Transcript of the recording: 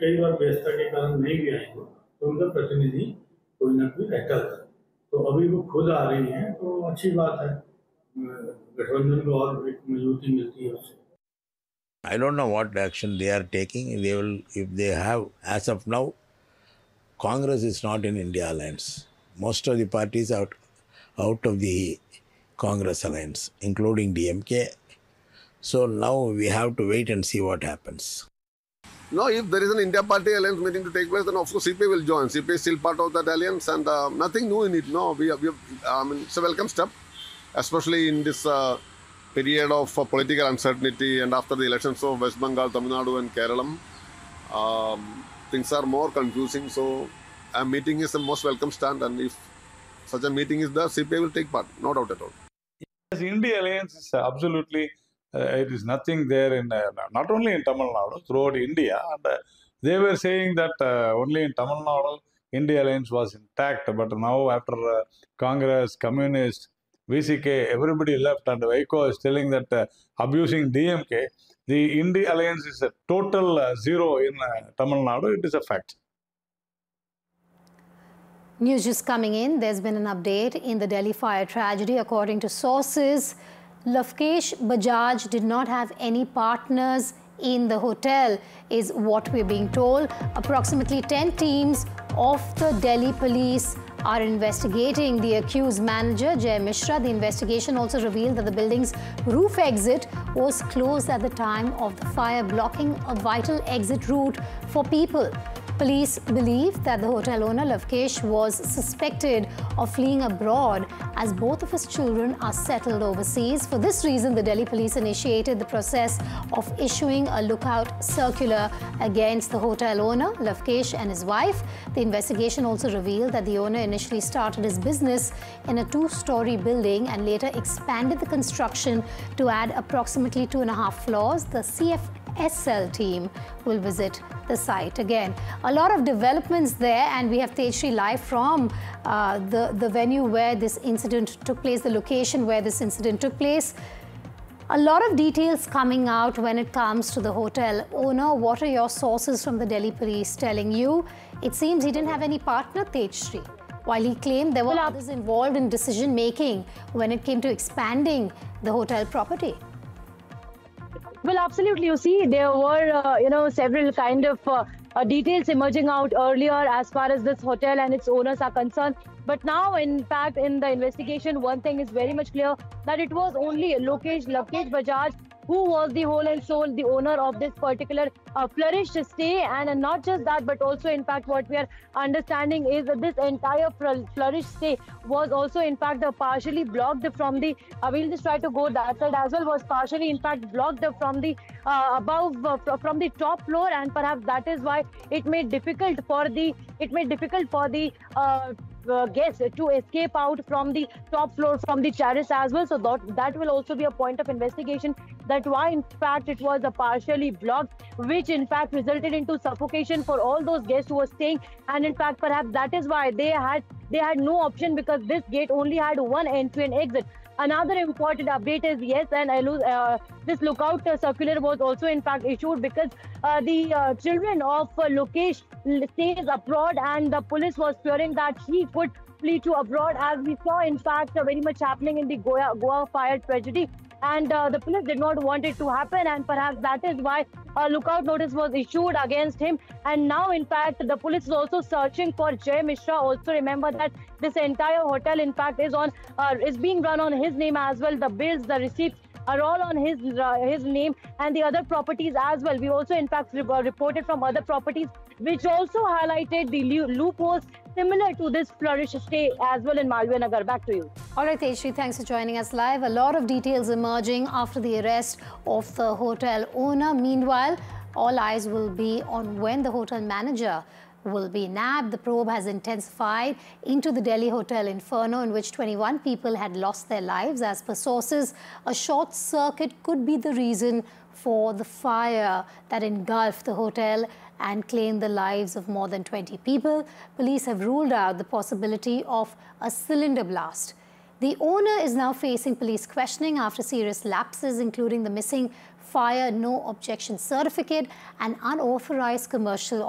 कई बार व्यस्तता के कारण नहीं भी आए हो तो उनका प्रतिनिधि कोई ना कोई रहता था। तो अभी वो खुद आ रही हैं तो अच्छी बात है, गठबंधन को और एक मजबूती मिलती है उससे। I don't know what action they are taking. They will, if they have, as of now, Congress is not in India alliance. Most of the parties are out of the Congress alliance, including DMK. So now we have to wait and see what happens. No, if there is an India Party alliance meeting to take place, then of course CPI will join. CPI is still part of that alliance, and nothing new in it. No, it's a welcome step, especially in this period of political uncertainty and after the elections of West Bengal, Tamil Nadu, and Kerala. Things are more confusing. So a meeting is the most welcome stand, and if such a meeting is there, CPI will take part, no doubt at all. Yes, India alliance is absolutely. It is nothing there in not only in Tamil Nadu, throughout India. And they were saying that only in Tamil Nadu, India alliance was intact. But now after Congress, Communist, VCK, everybody left, and Vaiko is telling that abusing DMK, the India alliance is a total zero in Tamil Nadu. It is a fact. News just coming in. There's been an update in the Delhi fire tragedy. According to sources, Lavkesh Bajaj did not have any partners in the hotel, is what we're being told. Approximately 10 teams of the Delhi police are investigating the accused manager, Jay Mishra. The investigation also revealed that the building's roof exit was closed at the time of the fire, blocking a vital exit route for people. Police believe that the hotel owner, Lavkesh, was suspected of fleeing abroad as both of his children are settled overseas. For this reason, the Delhi police initiated the process of issuing a lookout circular against the hotel owner, Lavkesh, and his wife. The investigation also revealed that the owner initially started his business in a 2-story building and later expanded the construction to add approximately 2.5 floors. The CFSL team will visit the site again. A lot of developments there, and we have Tejshri live from the venue where this incident took place, the location where this incident took place. A lot of details coming out when it comes to the hotel owner. What are your sources from the Delhi police telling you? It seems he didn't have any partner, Tejshri, while he claimed there were others involved in decision making when it came to expanding the hotel property. Well, absolutely. You see, there were, several kind of details emerging out earlier as far as this hotel and its owners are concerned. But now, in fact, in the investigation, one thing is very much clear, that it was only Lavkesh Bajaj who was the whole and soul, the owner of this particular flourished stay. And not just that, but also, in fact, what we are understanding is that this entire flourished stay was also, in fact, partially blocked from the, we'll just try to go that side as well, was partially, in fact, blocked from the from the top floor, and perhaps that is why it made difficult for the guests to escape out from the top floor, from the terrace as well. So that will also be a point of investigation, that why in fact it was partially blocked, which in fact resulted into suffocation for all those guests who were staying. And in fact, perhaps that is why they had no option, because this gate only had one entry and exit. Another important update is, yes, and this lookout circular was also in fact issued because the children of Lavkesh stays abroad, and the police was fearing that he could flee to abroad, as we saw in fact very much happening in the Goa fire tragedy. And the police did not want it to happen, and perhaps that is why a lookout notice was issued against him. And now, in fact, the police is also searching for Jay Mishra. Also, remember that this entire hotel, in fact, is being run on his name as well. The bills, the receipts are all on his name, and the other properties as well. We also, in fact, reported from other properties, which also highlighted the loopholes similar to this flourished stay as well in Malviya Nagar. Back to you. All right, Tejshri, thanks for joining us live. A lot of details emerging after the arrest of the hotel owner. Meanwhile, all eyes will be on when the hotel manager will be nabbed. The probe has intensified into the Delhi hotel inferno, in which 21 people had lost their lives. As per sources, a short circuit could be the reason for the fire that engulfed the hotel and claimed the lives of more than 20 people. Police have ruled out the possibility of a cylinder blast. The owner is now facing police questioning after serious lapses, including the missing fire no objection certificate and unauthorized commercial